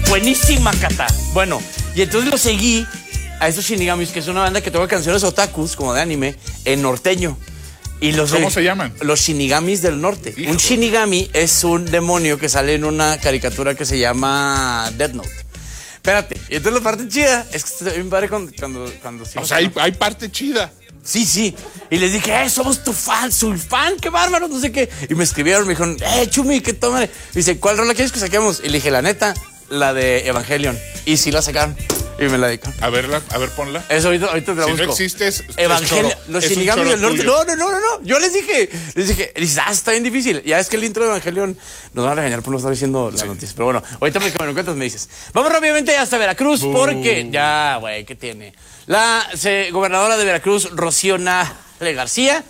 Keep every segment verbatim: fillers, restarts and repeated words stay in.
Buenísima, Cata. Bueno, y entonces lo seguí a estos Shinigamis, que es una banda que toca canciones otakus, como de anime, en norteño. Y los, ¿Cómo se llaman? Los Shinigamis del norte. Hijo. Un Shinigami es un demonio que sale en una caricatura que se llama Death Note. Espérate, y entonces la parte chida es que está bien padre cuando... cuando, cuando o sea, hay, hay parte chida. Sí, sí. Y les dije, eh, somos tu fan, soy fan, qué bárbaro, no sé qué. Y me escribieron, me dijeron, eh, Chumi, qué toma. Dice, ¿cuál rola quieres que saquemos? Y le dije, la neta, la de Evangelion. Y sí la sacaron. Y me la dedicaron. A verla, a ver, ponla. Eso ahorita, ahorita te la si busco. no existe, es, Evangelion, es choro, los es Shinigami del norte. tuyo. No, no, no, no, no. Yo les dije, les dije, dices, ah, está bien difícil. Ya es que el intro de Evangelion nos van a regañar por no estar diciendo las sí. noticias. Pero bueno, ahorita me, me lo cuentas, me dices. Vamos rápidamente hasta Veracruz, uh. porque ya, güey, ¿qué tiene? La se, gobernadora de Veracruz, Rocío Nale García,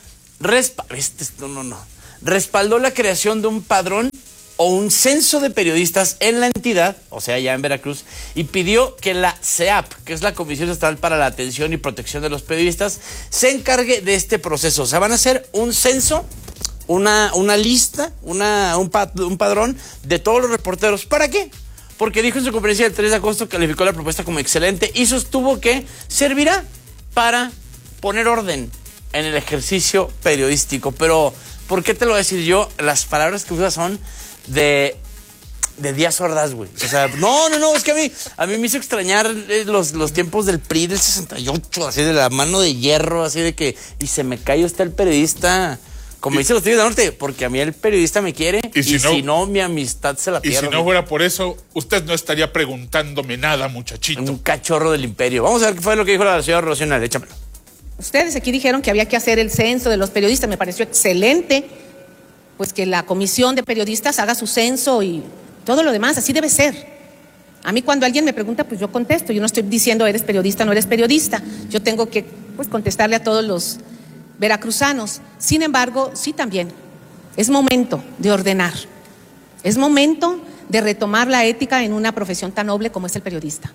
respa este, no, no, no, respaldó la creación de un padrón o un censo de periodistas en la entidad, o sea, ya en Veracruz, y pidió que la C E A P, que es la Comisión Estatal para la Atención y Protección de los Periodistas, se encargue de este proceso. O sea, van a hacer un censo, una, una lista, una, un, pad, un padrón de todos los reporteros. ¿Para qué? Porque dijo en su conferencia del tres de agosto, calificó la propuesta como excelente y sostuvo que servirá para poner orden en el ejercicio periodístico. Pero, ¿por qué te lo voy a decir yo? Las palabras que usa son de, de Díaz Ordaz, güey. O sea, no, no, no, es que a mí, a mí me hizo extrañar los, los tiempos del P R I del sesenta y ocho, así de la mano de hierro, así de que, y se me cayó está el periodista, como dicen los Tigres del Norte, porque a mí el periodista me quiere, y si, y no, si no, mi amistad se la pierde. Y si no fuera por eso, usted no estaría preguntándome nada, muchachito. Un cachorro del imperio. Vamos a ver qué fue lo que dijo la señora Rocío Nale, échamelo. Ustedes aquí dijeron que había que hacer el censo de los periodistas, me pareció excelente, pues que la comisión de periodistas haga su censo y todo lo demás, así debe ser. A mí cuando alguien me pregunta, pues yo contesto, yo no estoy diciendo eres periodista, no eres periodista, yo tengo que pues contestarle a todos los veracruzanos. Sin embargo, sí también, es momento de ordenar, es momento de retomar la ética en una profesión tan noble como es el periodista.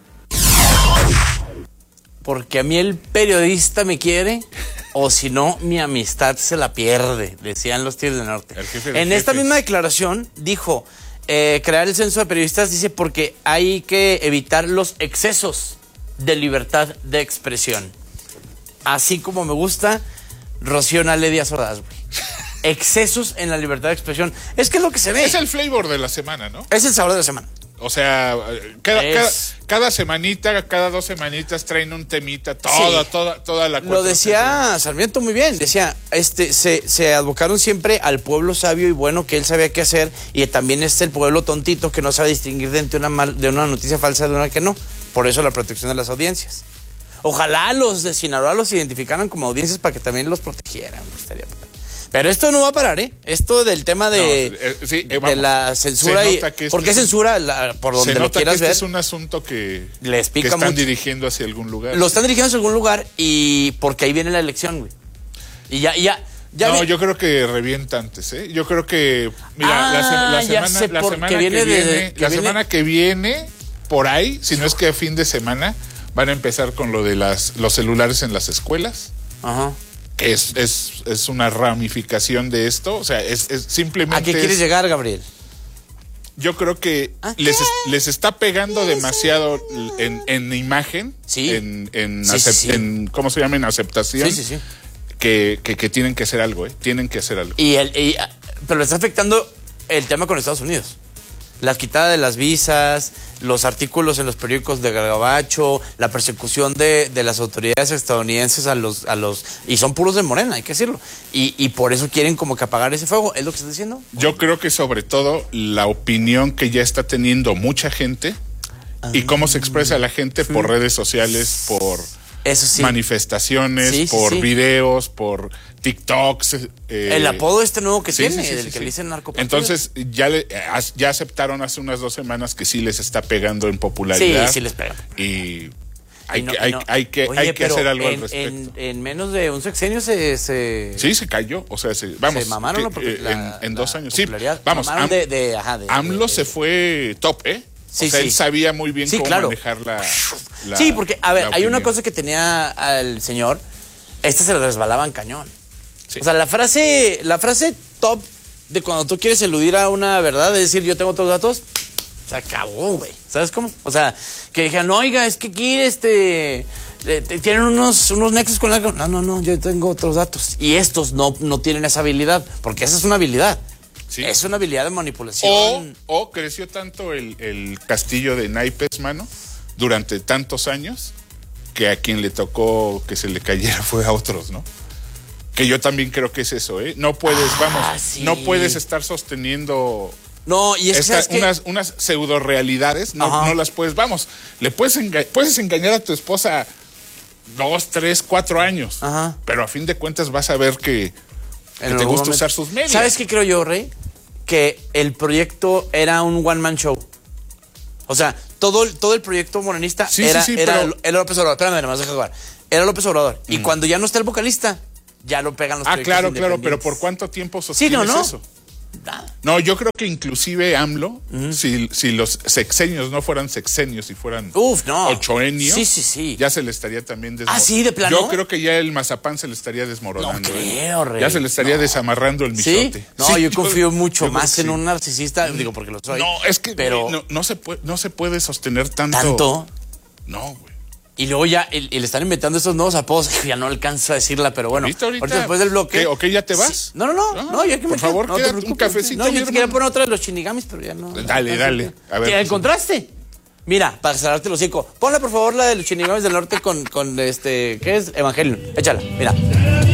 Porque a mí el periodista me quiere, o si no, mi amistad se la pierde, decían los Tigres del Norte. En jefes. Esta misma declaración dijo, eh, crear el censo de periodistas, dice, porque hay que evitar los excesos de libertad de expresión. Así como me gusta Rocío Nale Díaz Ordaz, güey. Excesos en la libertad de expresión. Es que es lo que se ve. Es el flavor de la semana, ¿no? Es el sabor de la semana. O sea, cada, es... cada, cada semanita, cada dos semanitas traen un temita, toda, sí. toda, toda la Lo decía Sarmiento muy bien, decía, este, se, se advocaron siempre al pueblo sabio y bueno que él sabía qué hacer, y también es el pueblo tontito que no sabe distinguir de una, mal, de una noticia falsa de una que no. Por eso la protección de las audiencias. Ojalá los de Sinaloa los identificaran como audiencias para que también los protegieran. Estaría... Pero esto no va a parar, ¿eh? Esto del tema de, no, eh, sí, eh, vamos, de la censura. Y, este ¿por qué es censura? La, por donde se lo nota quieras que este ver. Es un asunto que, les pica que están mucho. dirigiendo hacia algún lugar. Lo están dirigiendo hacia algún lugar y porque ahí viene la elección, güey. Y ya, ya. ya no, vi... yo creo que revienta antes, ¿eh? Yo creo que, mira, ah, la, se, la ya semana, sé la semana que viene, que viene, de, que la viene... semana que viene, por ahí, si no es que a fin de semana, van a empezar con lo de las, los celulares en las escuelas. Ajá. Que es, es, es una ramificación de esto, o sea, es, es simplemente... ¿A qué quieres es, llegar, Gabriel? Yo creo que les, les está pegando demasiado en, en imagen, sí. en, en, sí, acep, sí. en, ¿cómo se llama? En aceptación, sí, sí, sí. Que, que, que tienen que hacer algo, ¿eh? Tienen que hacer algo. Y el, y, pero le está afectando el tema con Estados Unidos. La quitada de las visas, los artículos en los periódicos de Gabacho, la persecución de, de las autoridades estadounidenses a los, a los... Y son puros de Morena, hay que decirlo. Y, y por eso quieren como que apagar ese fuego, ¿es lo que estás diciendo? Yo creo que sobre todo la opinión que ya está teniendo mucha gente ah, y cómo se expresa la gente sí. por redes sociales, por... Eso sí. manifestaciones, sí, sí, por sí. videos, por TikToks. Eh, el apodo este nuevo que sí, tiene, sí, sí, del sí, que sí. le dicen narcopatrulla. Entonces, ya, le, ya aceptaron hace unas dos semanas que sí les está pegando en popularidad. Sí, sí les pega. Y hay, y no, que, hay, no. hay que, Oye, hay que hacer algo en, al respecto. En, en menos de un sexenio se... se... Sí, se cayó. O sea, se, vamos. Se mamaron que, eh, la, en, en la dos años. Sí, vamos. Am, de, de, ajá, de, AMLO de, se fue top, ¿eh? Sí, o sea, sí. él sabía muy bien sí, cómo claro. manejar la, la... Sí, porque, a ver, hay opinión. una cosa que tenía al señor, esta se le resbalaban cañón. Sí. O sea, la frase, la frase top de cuando tú quieres eludir a una verdad, es decir, yo tengo todos los datos, Se acabó, güey. ¿Sabes cómo? O sea, que dijeron, oiga, es que aquí este eh, tienen unos, unos nexos con algo. No, no, no, yo tengo otros datos. Y estos no, no tienen esa habilidad, porque esa es una habilidad. Sí. Es una habilidad de manipulación. O, o creció tanto el, el castillo de naipes, mano, durante tantos años, que a quien le tocó que se le cayera fue a otros, ¿no? Que yo también creo que es eso, ¿eh? No puedes, ah, vamos, sí. no puedes estar sosteniendo... No, y es Esta, que, unas, que... unas pseudo realidades, no, no las puedes, vamos, le puedes, enga puedes engañar a tu esposa dos, tres, cuatro años, Ajá. pero a fin de cuentas vas a ver que, que te gusta momento. usar sus medios. ¿Sabes qué creo yo, Rey? Que el proyecto era un one man show. O sea, todo, todo el proyecto morenista sí, era, sí, sí, era, pero... era López Obrador. Espérame, nomás deja jugar. Era López Obrador. Mm. Y cuando ya no está el vocalista, ya lo pegan los Ah, claro, claro, pero ¿por cuánto tiempo sostienes sí, no, no. eso? No, yo creo que inclusive AMLO, uh-huh. si, si los sexenios no fueran sexenios, si fueran Uf, no. ochoenios, sí, sí, sí. ya se le estaría también desmoronando. ¿Ah, sí, de plano? Yo creo que ya el mazapán se le estaría desmoronando. No creo, Rey. Ya se le estaría no. desamarrando el michote. ¿Sí? No, sí, yo confío yo, mucho yo más en sí. un narcisista, digo porque lo soy. No, es que pero... no, no, se puede, no se puede sostener tanto. ¿Tanto? No, güey. Y luego ya y, y le están inventando estos nuevos apodos. Ya no alcanzo a decirla, pero bueno. ¿Ahorita, ahorita? ahorita después del bloque. ¿Qué? ¿Ok, ya te vas? Sí. No, no, no. Ah, no ya que por me favor, no, quédate un cafecito. No, yo te quería poner otra de los Shinigamis, pero ya no. Dale, dale. A ver. ¿Qué encontraste? Mira, para cerrarte el hocico. Ponle, por favor, la de los Shinigamis del Norte con, con este. ¿Qué es? Evangelion. Échala, mira.